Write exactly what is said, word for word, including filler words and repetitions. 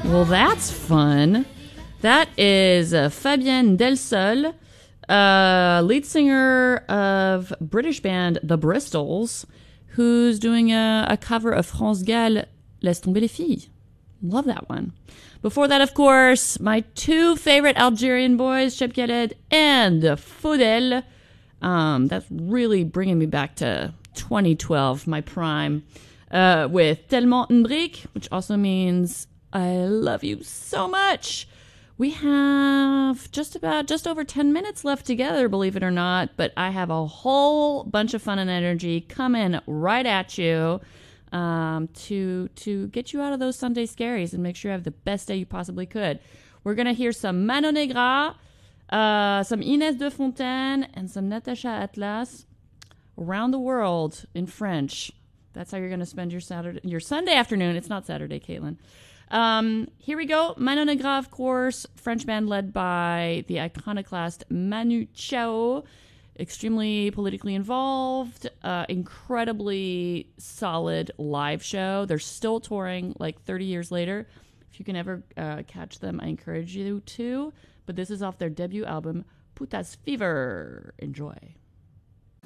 Well, that's fun. That is uh, Fabienne Delsol, uh, lead singer of British band The Bristols, who's doing a, a cover of France Gall, Laisse tomber les filles. Love that one. Before that, of course, my two favorite Algerian boys, Cheb Khaled and Faudel. Um, that's really bringing me back to twenty twelve, my prime, uh, with Tellement une brique, which also means I love you so much. We have just about, just over ten minutes left together, believe it or not, but I have a whole bunch of fun and energy coming right at you. Um, to to get you out of those Sunday scaries and make sure you have the best day you possibly could. We're going to hear some Mano Negra, uh, some Inès de Fontaine, and some Natasha Atlas around the world in French. That's how you're going to spend your Saturday, your Sunday afternoon. It's not Saturday, Caitlin. Um, here we go. Mano Negra, of course, French band led by the iconoclast Manu Chao. Extremely politically involved, uh, incredibly solid live show. They're still touring like thirty years later. If you can ever uh, catch them, I encourage you to. But this is off their debut album, Putas Fever. Enjoy.